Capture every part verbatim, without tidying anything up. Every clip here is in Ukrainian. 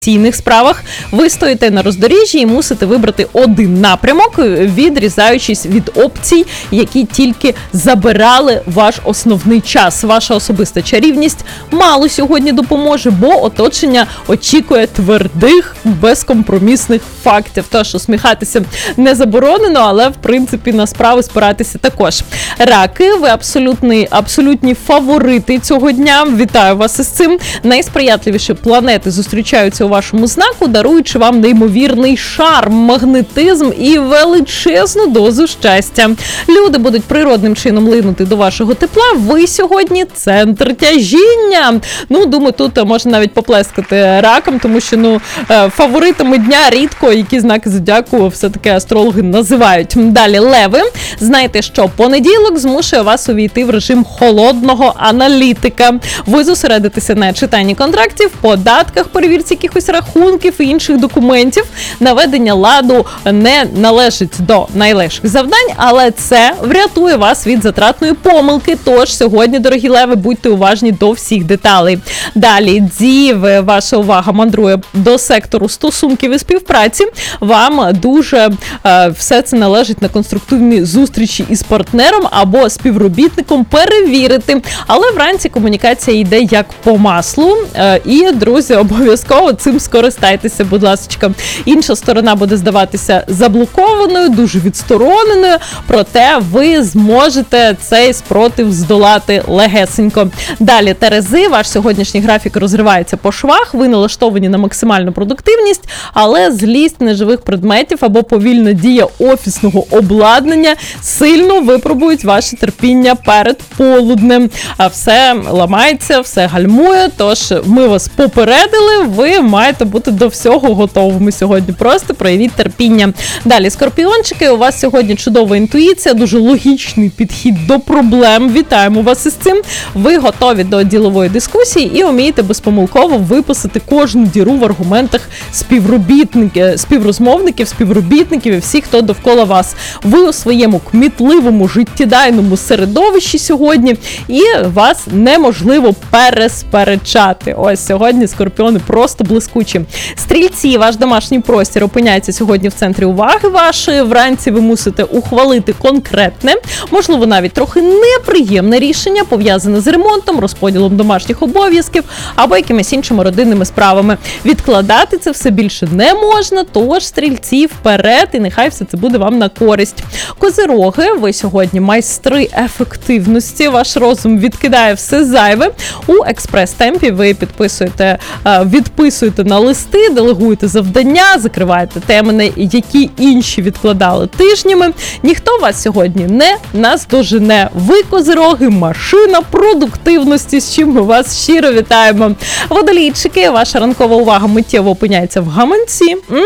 ційних справах ви стоїте на роздоріжжі і мусите вибрати один напрямок, відрізаючись від опцій, які тільки забирали ваш основний час. Ваша особиста чарівність мало сьогодні допоможе, бо оточення очікує твердих, безкомпромісних фактів. Тож усміхатися не заборонено, але в принципі на справи спиратися також. Раки, ви абсолютні, абсолютні фаворити цього дня. Вітаю вас із цим. Найсприятливіші планети зустрічаються у вашому знаку, даруючи вам неймовірний шарм, магнетизм і величезну дозу щастя. Люди будуть природним чином линути до вашого тепла. Ви сьогодні центр тяжіння. Ну, думаю, тут можна навіть поплескати ракам, тому що, ну, фаворитами дня рідко які знаки зодіаку все-таки астрологи називають. Далі, леви. Знаєте, що понеділок змушує вас увійти в режим холодного аналітика. Ви зосередитеся на читанні контрактів, податках, перевірці якихось рахунків і інших документів. Наведення ладу не належить до найлегших завдань, але це врятує вас від затратної помилки. Тож сьогодні, дорогі леви, будьте уважні до всіх деталей. Далі, діви, ваша увага мандрує до сектору стосунків і співпраці. Вам дуже е, все це належить на конструктивні зустрічі із партнером або співробітником перевірити. Але вранці комунікація йде як по маслу. Е, і, друзі, обов'язково цим скористайтеся, будь ласка. Інша сторона буде здаватися заблокованою, дуже відстороненою, проте ви зможете цей спротив здолати легесенько. Далі, Терези, ваш сьогоднішній графік розривається по швах, ви налаштовані на максимальну продуктивність, але злість неживих предметів або повільна дія офісного обладнання сильно випробують ваше терпіння перед полуднем. А все ламається, все гальмує, тож ми вас попередили, ви маєте бути до всього готовими сьогодні. Просто проявіть терпіння. Далі, скорпіончики, у вас сьогодні чудова інтуїція, дуже логічний підхід до проблем. Вітаємо вас із цим. Ви готові до ділової дискусії і вмієте безпомилково виписати кожну діру в аргументах співробітників, співрозмовників, співробітників і всіх, хто довкола вас. Ви у своєму кмітливому, життєдайному середовищі сьогодні, і вас неможливо пересперечати. Ось сьогодні скорпіони просто блискучі. Стрільці, ваш домашній простір опиняється сьогодні в центрі уваги вашої. Вранці ви мусите ухвалити конкретне, можливо, навіть трохи неприємне рішення, пов'язане з ремонтом, розподілом домашніх обов'язків або якимись іншими родинними справами. Відкладати це все більше не можна, тож стрільці вперед, і нехай все це буде вам на користь. Козироги, ви сьогодні майстри ефективності, ваш розум відкидає все зайве. У експрес-темпі ви підписуєте, відписуєте на листи, делегуєте завдання, закриваєте теми, які інші відкладали тижнями. Ніхто вас сьогодні не наздожене. Ви, козироги, машина продуктивності, з чим ми вас щиро вітаємо. Водолійчики, ваша ранкова увага миттєво опиняється в гаманці. Угу.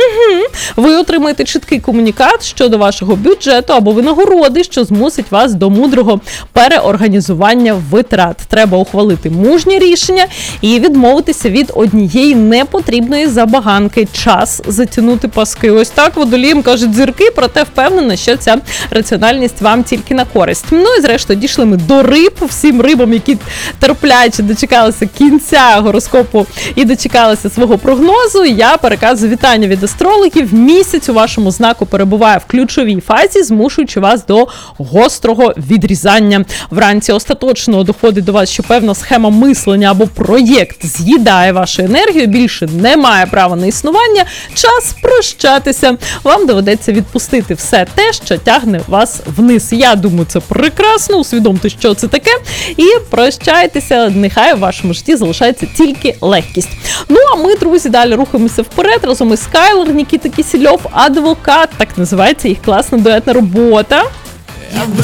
Ви отримаєте чіткий комунікат щодо вашого бюджету або винагороди, що змусить вас до мудрого переорганізування витрат. Треба ухвалити мужні рішення і відмовитися від однієї непотрібної забаганки. Час затягнути паски. Ось так водоліям кажуть зірки, проте впевнена, що ця раціональність вам тільки на користь. Ну і зрештою дійшли ми до риб. Всім рибам, які терпляче дочекалися кінця гороскопу і дочекалися свого прогнозу, я переказую вітання від астрологів. Місяць у вашому знаку перебуває в ключовій фазі, змушуючи вас до гострого відрізання. Вранці остаточно доходить до вас, що певна схема мислення або проєкт з'їдає вашу енергію, більше немає права на існування, час прощатися. Вам доведеться відпустити все те, що тягне вас вниз. Я думаю, це прекрасно, усвідомте, що це таке, і прощайтеся, нехай в вашому житті залишається тільки легкість. Ну, а ми, друзі, далі рухаємося вперед, разом із Скайлер, Нікіта Кісельов, адвокат, так називається їх класна дуетна робота. Якби